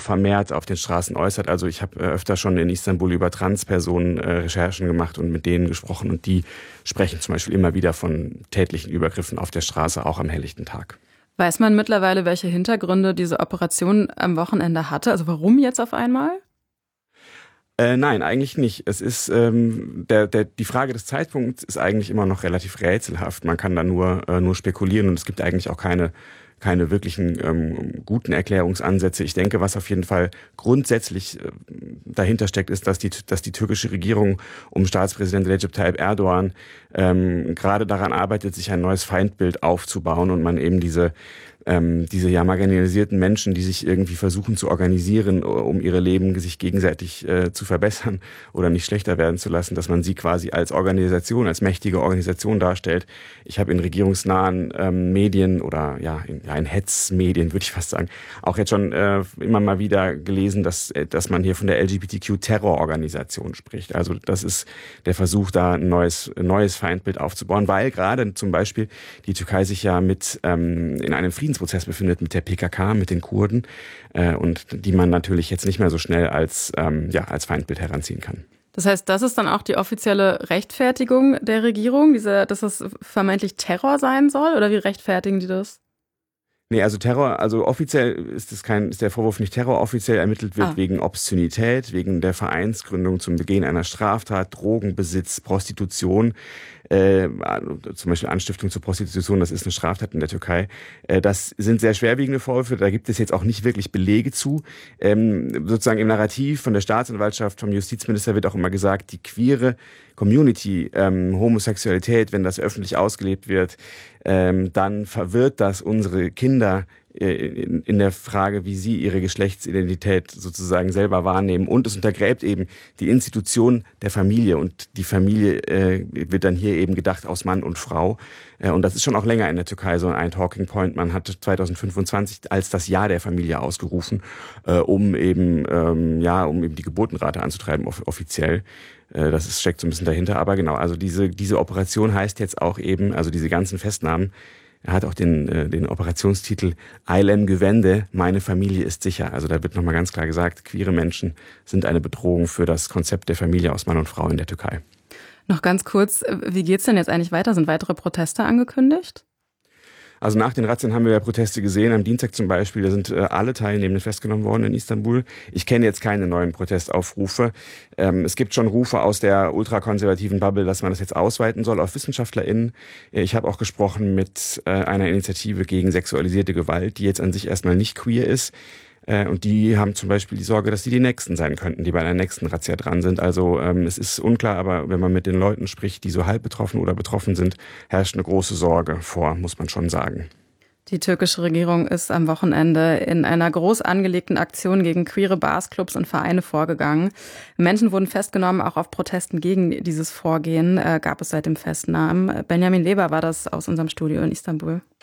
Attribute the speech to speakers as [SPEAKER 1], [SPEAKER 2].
[SPEAKER 1] vermehrt auf den Straßen äußert. Also ich habe öfter schon in Istanbul über Transpersonen Recherchen gemacht und mit denen gesprochen. Und die sprechen zum Beispiel immer wieder von tätlichen Übergriffen auf der Straße, auch am helllichten Tag.
[SPEAKER 2] Weiß man mittlerweile, welche Hintergründe diese Operation am Wochenende hatte? Also warum jetzt auf einmal?
[SPEAKER 1] Nein, eigentlich nicht. Es ist die Frage des Zeitpunkts ist eigentlich immer noch relativ rätselhaft. Man kann da nur spekulieren und es gibt eigentlich auch keine wirklichen guten Erklärungsansätze. Ich denke, was auf jeden Fall grundsätzlich dahinter steckt, ist, dass die türkische Regierung um Staatspräsident Recep Tayyip Erdogan gerade daran arbeitet, sich ein neues Feindbild aufzubauen und man eben diese marginalisierten Menschen, die sich irgendwie versuchen zu organisieren, um ihre Leben sich gegenseitig zu verbessern oder nicht schlechter werden zu lassen, dass man sie quasi als Organisation, als mächtige Organisation darstellt. Ich habe in regierungsnahen Medien oder in Hetzmedien, würde ich fast sagen, auch jetzt schon immer mal wieder gelesen, dass man hier von der LGBTQ-Terrororganisation spricht. Also das ist der Versuch, da ein neues Feindbild aufzubauen, weil gerade zum Beispiel die Türkei sich ja in einem Friedensprozess befindet mit der PKK, mit den Kurden und die man natürlich jetzt nicht mehr so schnell als Feindbild heranziehen kann.
[SPEAKER 2] Das heißt, das ist dann auch die offizielle Rechtfertigung der Regierung, dass das vermeintlich Terror sein soll? Oder wie rechtfertigen die das?
[SPEAKER 1] Nee, also Terror, also offiziell ist der Vorwurf nicht Terror, offiziell ermittelt wird wegen Obszönität, wegen der Vereinsgründung zum Begehen einer Straftat, Drogenbesitz, Prostitution, zum Beispiel Anstiftung zur Prostitution, das ist eine Straftat in der Türkei. Das sind sehr schwerwiegende Vorwürfe, da gibt es jetzt auch nicht wirklich Belege zu. Sozusagen im Narrativ von der Staatsanwaltschaft, vom Justizminister wird auch immer gesagt, die queere Community, Homosexualität, wenn das öffentlich ausgelebt wird, dann verwirrt das unsere Kinder in der Frage, wie sie ihre Geschlechtsidentität sozusagen selber wahrnehmen. Und es untergräbt eben die Institution der Familie. Und die Familie wird dann hier eben gedacht aus Mann und Frau. Und das ist schon auch länger in der Türkei so ein Talking Point. Man hat 2025 als das Jahr der Familie ausgerufen, um eben die Geburtenrate anzutreiben, offiziell. Das steckt so ein bisschen dahinter. Aber genau, also diese Operation heißt jetzt auch eben, also diese ganzen Festnahmen, er hat auch den Operationstitel Ailem Güvende, meine Familie ist sicher. Also da wird nochmal ganz klar gesagt, queere Menschen sind eine Bedrohung für das Konzept der Familie aus Mann und Frau in der Türkei.
[SPEAKER 2] Noch ganz kurz, wie geht's denn jetzt eigentlich weiter? Sind weitere Proteste angekündigt?
[SPEAKER 1] Also nach den Razzien haben wir ja Proteste gesehen. Am Dienstag zum Beispiel, da sind alle Teilnehmenden festgenommen worden in Istanbul. Ich kenne jetzt keine neuen Protestaufrufe. Es gibt schon Rufe aus der ultrakonservativen Bubble, dass man das jetzt ausweiten soll auf WissenschaftlerInnen. Ich habe auch gesprochen mit einer Initiative gegen sexualisierte Gewalt, die jetzt an sich erstmal nicht queer ist. Und die haben zum Beispiel die Sorge, dass sie die Nächsten sein könnten, die bei einer nächsten Razzia dran sind. Also es ist unklar, aber wenn man mit den Leuten spricht, die so halb betroffen oder betroffen sind, herrscht eine große Sorge vor, muss man schon sagen.
[SPEAKER 2] Die türkische Regierung ist am Wochenende in einer groß angelegten Aktion gegen queere Bars, Clubs und Vereine vorgegangen. Menschen wurden festgenommen, auch auf Protesten gegen dieses Vorgehen gab es seit dem Festnahmen. Benjamin Weber war das aus unserem Studio in Istanbul.